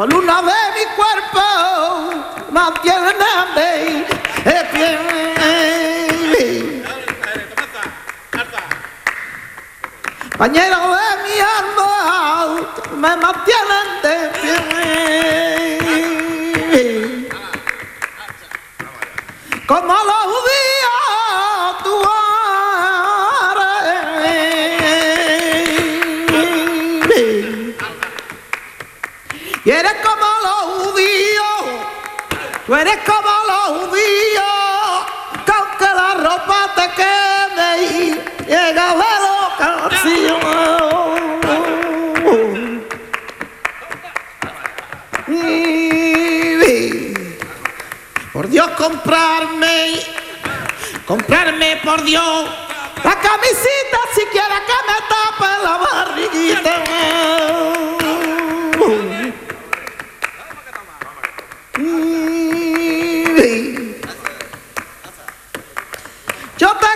columna de mi cuerpo, mantienen de pie. Pañero de mi alma, me mantienen de pie. Como los días tú eres. Y eres como los judíos, tú eres como los judíos, que aunque la ropa te quede y llega de locación. Por Dios comprarme por Dios.